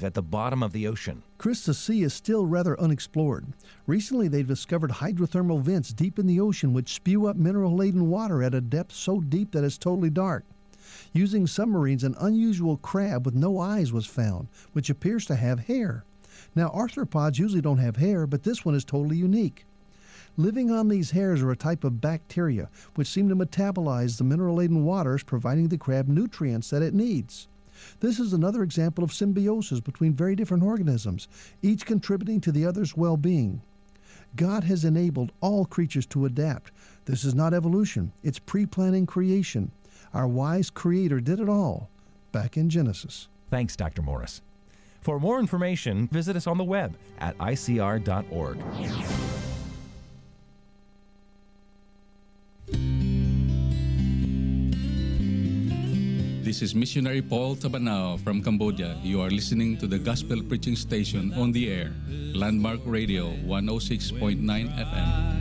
live at the bottom of the ocean. Chris, the sea is still rather unexplored. Recently, they've discovered hydrothermal vents deep in the ocean which spew up mineral-laden water at a depth so deep that it's totally dark. Using submarines, an unusual crab with no eyes was found, which appears to have hair. Now, arthropods usually don't have hair, but this one is totally unique. Living on these hairs are a type of bacteria which seem to metabolize the mineral-laden waters, providing the crab nutrients that it needs. This is another example of symbiosis between very different organisms, each contributing to the other's well-being. God has enabled all creatures to adapt. This is not evolution, it's pre-planning creation. Our wise Creator did it all back in Genesis. Thanks, Dr. Morris. For more information, visit us on the web at icr.org. This is Missionary Paul Tabanao from Cambodia. You are listening to the Gospel Preaching Station on the air, Landmark Radio 106.9 FM.